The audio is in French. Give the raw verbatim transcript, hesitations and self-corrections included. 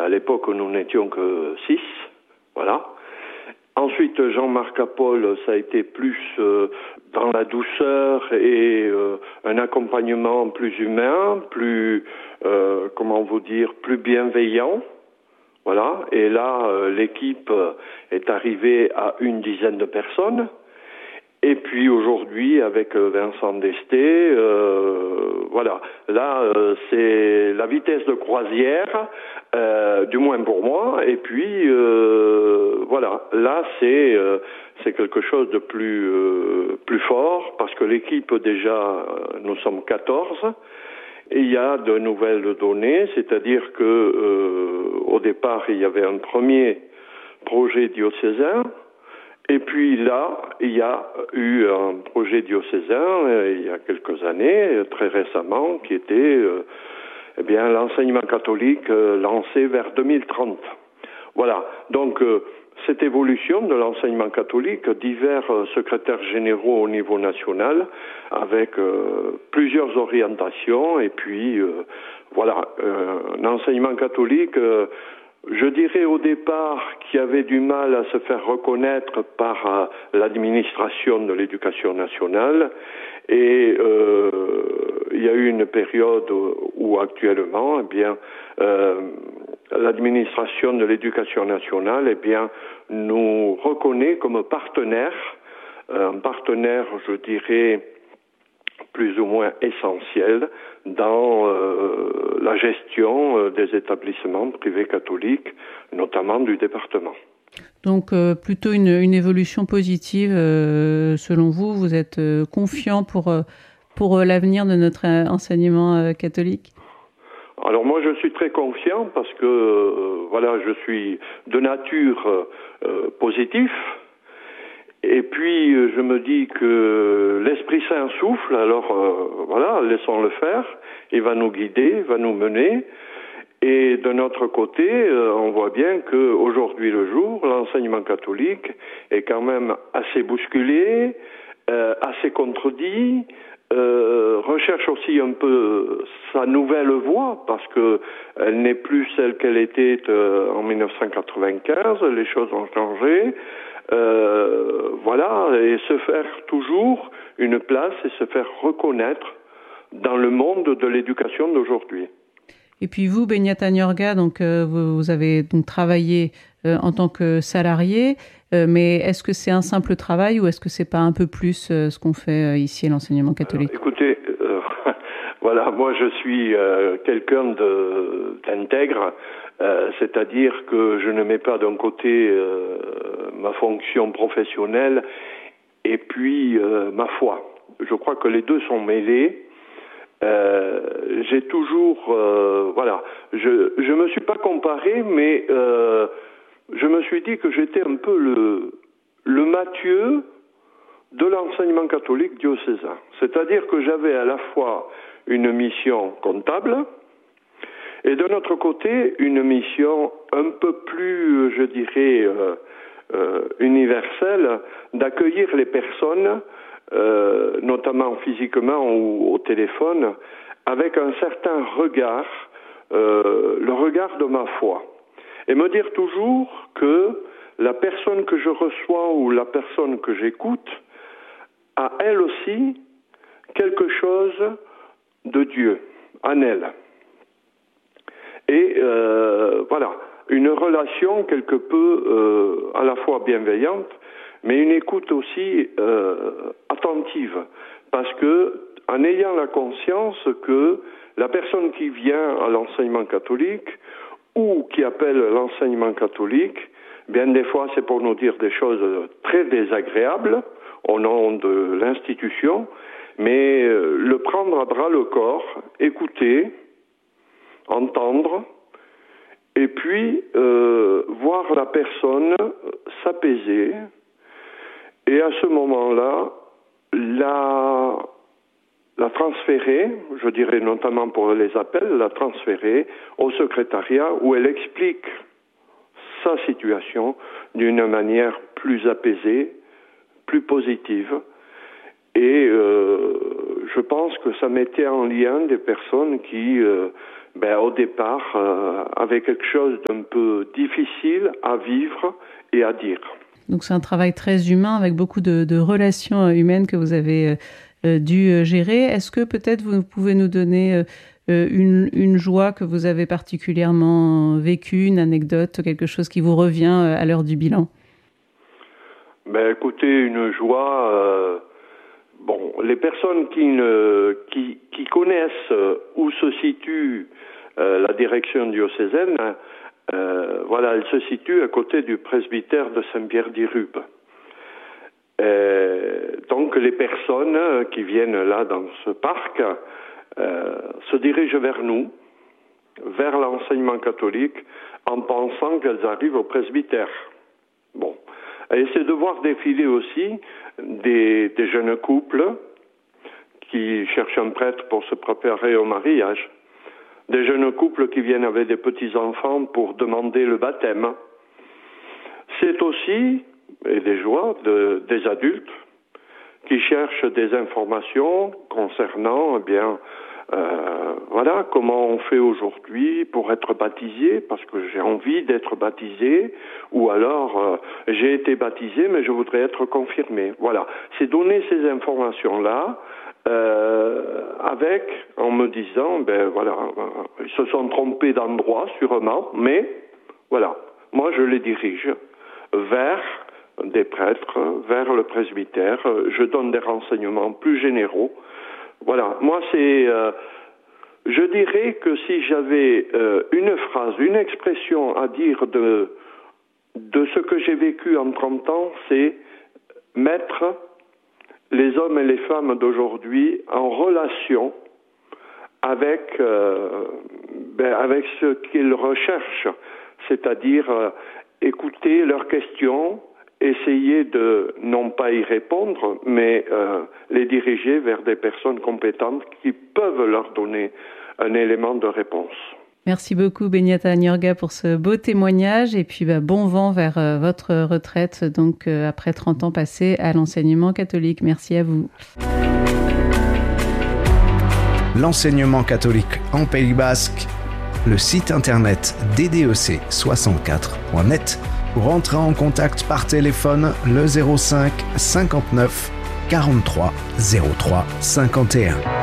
l'époque, nous n'étions que six, voilà. Ensuite, Jean-Marc Apol, ça a été plus euh, dans la douceur et euh, un accompagnement plus humain, plus, euh, comment vous dire, plus bienveillant. Voilà. Et là, euh, l'équipe est arrivée à une dizaine de personnes. Et puis aujourd'hui, avec Vincent Desté, euh, voilà, là euh, c'est la vitesse de croisière, euh, du moins pour moi. Et puis euh, voilà, là c'est euh, c'est quelque chose de plus euh, plus fort parce que l'équipe déjà, nous sommes quatorze. Et il y a de nouvelles données, c'est-à-dire que euh, au départ il y avait un premier projet diocésain. Et puis là, il y a eu un projet diocésain euh, il y a quelques années, très récemment, qui était euh, eh bien l'enseignement catholique euh, lancé vers deux mille trente. Voilà. Donc euh, cette évolution de l'enseignement catholique, divers euh, secrétaires généraux au niveau national, avec euh, plusieurs orientations, et puis euh, voilà, euh, un enseignement catholique. Euh, Je dirais au départ qu'il y avait du mal à se faire reconnaître par euh, l'administration de l'éducation nationale et euh, il y a eu une période où actuellement, eh bien, euh, l'administration de l'éducation nationale, eh bien, nous reconnaît comme partenaire, un partenaire, je dirais, plus ou moins essentiel dans euh, la gestion euh, des établissements privés catholiques, notamment du département. Donc euh, plutôt une, une évolution positive, euh, selon vous, vous êtes euh, confiant pour, euh, pour euh, l'avenir de notre euh, enseignement euh, catholique ? Alors moi je suis très confiant parce que euh, voilà, je suis de nature euh, positif. Et puis euh, je me dis que l'Esprit Saint souffle, alors euh, voilà, laissons-le faire, il va nous guider, il va nous mener. Et de notre côté, euh, on voit bien qu'aujourd'hui le jour, l'enseignement catholique est quand même assez bousculé, euh, assez contredit, euh, recherche aussi un peu sa nouvelle voie, parce que elle n'est plus celle qu'elle était euh, en dix-neuf cent quatre-vingt-quinze, les choses ont changé. Euh, voilà, et se faire toujours une place et se faire reconnaître dans le monde de l'éducation d'aujourd'hui. Et puis vous, Beñat Añorga, donc euh, vous, vous avez donc travaillé euh, en tant que salarié, euh, mais est-ce que c'est un simple travail ou est-ce que c'est pas un peu plus euh, ce qu'on fait euh, ici à l'enseignement catholique ? Alors, écoutez, euh, voilà, moi je suis euh, quelqu'un de, d'intègre. Euh, c'est-à-dire que je ne mets pas d'un côté euh, ma fonction professionnelle et puis euh, ma foi. Je crois que les deux sont mêlés. Euh, j'ai toujours, euh, voilà, je je me suis pas comparé, mais euh, je me suis dit que j'étais un peu le le Matthieu de l'enseignement catholique diocésain. C'est-à-dire que j'avais à la fois une mission comptable, et de notre côté, une mission un peu plus, je dirais, euh, euh, universelle, d'accueillir les personnes, euh, notamment physiquement ou au téléphone, avec un certain regard, euh, le regard de ma foi. Et me dire toujours que la personne que je reçois ou la personne que j'écoute a elle aussi quelque chose de Dieu en elle. Et euh, voilà, une relation quelque peu euh, à la fois bienveillante, mais une écoute aussi euh, attentive, parce que en ayant la conscience que la personne qui vient à l'enseignement catholique ou qui appelle l'enseignement catholique, bien des fois c'est pour nous dire des choses très désagréables au nom de l'institution, mais euh, le prendre à bras le corps, écouter, entendre, et puis euh, voir la personne s'apaiser, et à ce moment-là, la, la transférer, je dirais notamment pour les appels, la transférer au secrétariat où elle explique sa situation d'une manière plus apaisée, plus positive. Et euh, je pense que ça mettait en lien des personnes qui, euh, ben, au départ, euh, avait quelque chose d'un peu difficile à vivre et à dire. Donc c'est un travail très humain avec beaucoup de, de relations humaines que vous avez euh, dû gérer. Est-ce que peut-être vous pouvez nous donner euh, une, une joie que vous avez particulièrement vécue, une anecdote, quelque chose qui vous revient à l'heure du bilan? Ben, écoutez, une joie... Euh, bon, les personnes qui, ne, qui, qui connaissent où se situe euh, la direction diocésaine, euh, voilà, elle se situe à côté du presbytère de Saint-Pierre-d'Irube. Euh, donc les personnes qui viennent là dans ce parc euh, se dirigent vers nous, vers l'enseignement catholique, en pensant qu'elles arrivent au presbytère. Bon. Et c'est de voir défiler aussi des, des jeunes couples qui cherchent un prêtre pour se préparer au mariage, des jeunes couples qui viennent avec des petits-enfants pour demander le baptême. C'est aussi, et des joies, de, des adultes qui cherchent des informations concernant, eh bien, Euh, voilà, comment on fait aujourd'hui pour être baptisé, parce que j'ai envie d'être baptisé, ou alors euh, j'ai été baptisé mais je voudrais être confirmé. Voilà, c'est donner ces informations-là euh, avec, en me disant, ben voilà, euh, ils se sont trompés d'endroit sûrement, mais voilà, moi je les dirige vers des prêtres, vers le presbytère, je donne des renseignements plus généraux. Voilà, moi c'est, euh, je dirais que si j'avais euh, une phrase, une expression à dire de, de ce que j'ai vécu en trente ans, c'est mettre les hommes et les femmes d'aujourd'hui en relation avec, euh, ben, avec ce qu'ils recherchent, c'est-à-dire euh, écouter leurs questions, essayer de non pas y répondre, mais euh, les diriger vers des personnes compétentes qui peuvent leur donner un élément de réponse. Merci beaucoup Benyata Niorga pour ce beau témoignage et puis bah, bon vent vers euh, votre retraite donc euh, après trente ans passés à l'enseignement catholique. Merci à vous. L'enseignement catholique en Pays Basque, le site internet d d e c soixante-quatre point net. Pour entrer en contact par téléphone, le zéro cinq cinquante-neuf quarante-trois zéro trois cinquante et un.